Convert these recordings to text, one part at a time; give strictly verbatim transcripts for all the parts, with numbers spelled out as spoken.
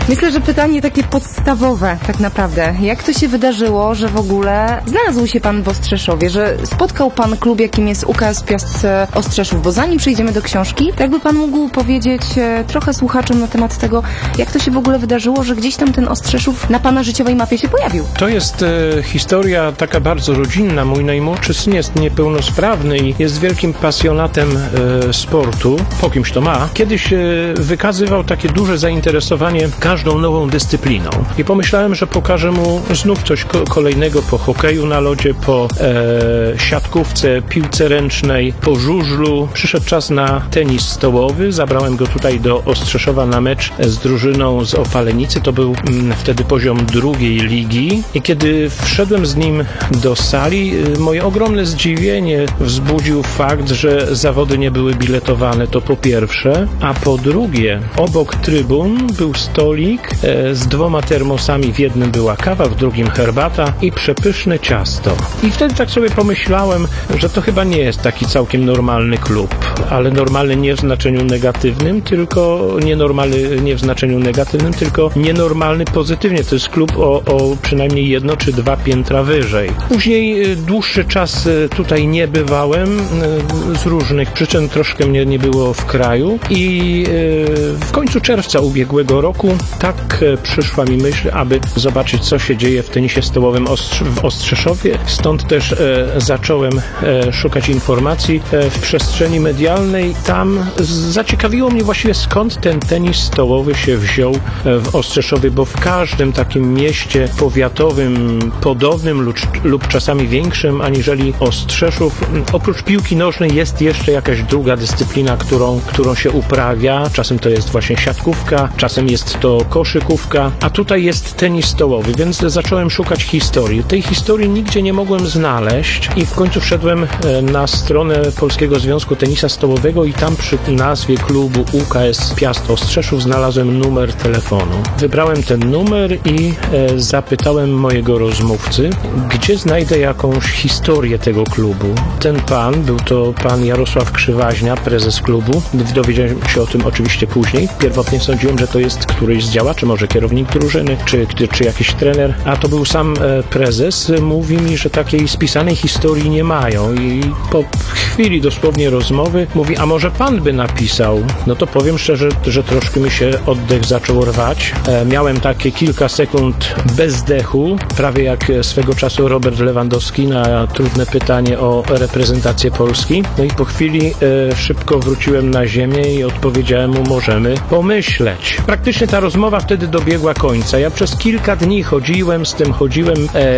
Myślę, że pytanie takie podstawowe tak naprawdę. Jak to się wydarzyło, że w ogóle znalazł się pan w Ostrzeszowie, że spotkał pan klub, jakim jest U K S Piast Ostrzeszów? Bo zanim przejdziemy do książki, to jakby pan mógł powiedzieć trochę słuchaczom na temat tego, jak to się w ogóle wydarzyło, że gdzieś tam ten Ostrzeszów na pana życiowej mapie się pojawił. To jest e, historia taka bardzo rodzinna. Mój najmłodszy syn jest niepełnosprawny i jest wielkim pasjonatem e, sportu. Po kimś to ma. Kiedyś e, wykazywał takie duże zainteresowanie każdą nową dyscypliną. I pomyślałem, że pokażę mu znów coś ko- kolejnego po hokeju na lodzie, po e, siatkówce, piłce ręcznej, po żużlu. Przyszedł czas na tenis stołowy. Zabrałem go tutaj do Ostrzeszowa na mecz z drużyną z Opalenicy. To był mm, wtedy poziom drugiej ligi. I kiedy wszedłem z nim do sali, moje ogromne zdziwienie wzbudził fakt, że zawody nie były biletowane, to po pierwsze, a po drugie, obok trybun był stolik e, z dwoma termosami. W jednym była kawa, w drugim herbata i przepyszne ciasto. I wtedy tak sobie pomyślałem, że to chyba nie jest taki całkiem normalny klub, ale normalny nie w znaczeniu negatywnym, tylko nienormalny nie w znaczeniu negatywnym, tylko nienormalny pozytywnie. To jest klub o, o przynajmniej jedno czy dwa piętra wyżej. Później dłuższy czas tutaj nie bywałem z różnych przyczyn, troszkę mnie nie było w kraju i w końcu czerwca ubiegłego roku tak przyszła mi myśl, aby zobaczyć, co się dzieje w tenisie stołowym w Ostrzeszowie. Stąd też zacząłem szukać informacji w przestrzeni medialnej. Tam zaciekawiło mnie właściwie, skąd ten tenis stołowy się wziął w Ostrzeszowie, bo w każdym takim mieście powiatowym, podobnym lub, lub czasami większym aniżeli Ostrzeszów, oprócz piłki nożnej jest jeszcze jakaś druga dyscyplina, którą, którą się uprawia. Czasem to jest właśnie siatkówka, czasem jest to koszykówka, a tutaj jest tenis stołowy, więc zacząłem szukać historii. Tej historii nigdzie nie mogłem znaleźć i w końcu wszedłem na stronę Polskiego Związku Tenisa Stołowego i tam przy nazwie klubu U K S Piast Ostrzeszów znalazłem numer telefonu. Wybrałem ten numer i e, zapytałem mojego rozmówcy, gdzie znajdę jakąś historię tego klubu. Ten pan, był to pan Jarosław Krzywaźnia, prezes klubu. Dowiedziałem się o tym oczywiście później. Pierwotnie sądziłem, że to jest któryś z działaczy, może kierownik drużyny, czy, czy jakiś trener, a to był sam e, prezes. Mówi mi, że takiej spisanej historii nie mają i po chwili dosłownie rozmowy mówi, a może pan by napisał? No to powiem szczerze, że troszkę mi się oddech zaczął rwać. E, miałem takie kilka sekund bezdechu, prawie jak swego czasu Robert Lewandowski na trudne pytanie o reprezentację Polski. No i po chwili e, szybko wróciłem na ziemię i odpowiedziałem mu, możemy pomyśleć. Praktycznie ta rozmowa wtedy dobiegła końca. Ja przez kilka dni chodziłem z tym, chodziłem,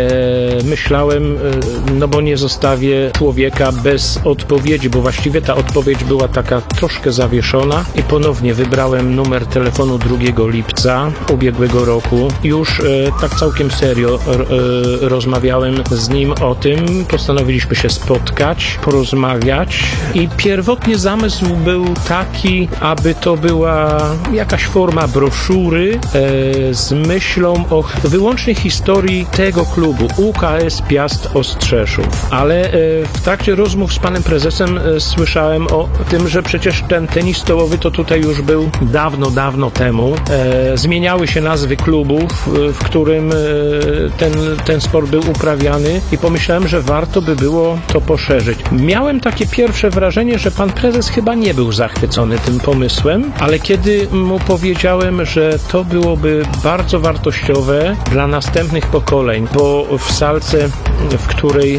e, myślałem, e, no bo nie zostawię człowieka bez odpowiedzi, bo właściwie ta odpowiedź była taka troszkę zawieszona i ponownie wybrałem numer telefonu drugiego lipca ubiegłego roku. Już e, tak całkiem serio e, rozmawiałem z nim o tym. Postanowiliśmy się spotkać, porozmawiać i pierwotnie zamysł był taki, aby to była jakaś forma broszury e, z myślą o wyłącznej historii tego klubu U K S Piast Ostrzeszów. Ale e, w trakcie rozmów z panem prezesem e, słyszałem o tym, że przecież ten tenis stołowy to tutaj już był dawno, dawno temu. E, zmieniały się nazwy klubów, w którym e, ten, ten sport był uprawiany i pomyślałem, że warto by było to poszerzyć. Miałem takie pierwsze wrażenie, że pan prezes chyba nie był zachwycony tym pomysłem, ale kiedy mu powiedziałem, że to byłoby bardzo wartościowe dla następnych pokoleń, bo w salce, w której e,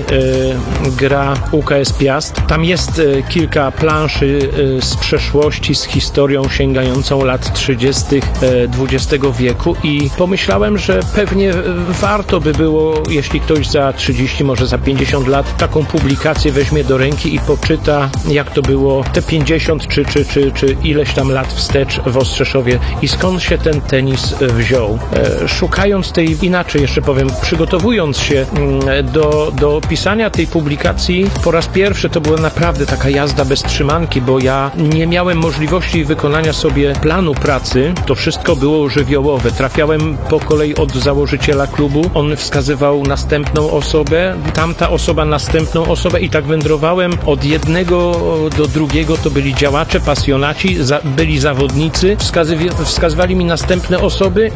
gra U K S Piast, tam jest e, kilka planszy e, z przeszłości, z historią sięgającą lat trzydziestych dwudziestego wieku i pomyślałem, że pewnie warto by było, jeśli ktoś za trzydzieści, może za pięćdziesiąt lat taką publikację weźmie do ręki i poczyta, jak to było te pięćdziesiąt czy, czy, czy, czy ileś tam lat wstecz w Ostrzeszowie i skąd się ten tenis wziął. E, szukając tej, inaczej jeszcze powiem, przygotowując się mm, do, do pisania tej publikacji, po raz pierwszy to była naprawdę taka jazda bez trzymanki, bo ja nie miałem możliwości wykonania sobie planu pracy. To wszystko było żywiołowe. Trafiałem po kolei od założyciela klubu. On wskazywał następną osobę, tamta osoba następną osobę i tak wędrowałem od jednego do drugiego. To byli działacze, pasjonaci, za, byli zawodnicy, wskazywi, wskazywali mi następne osoby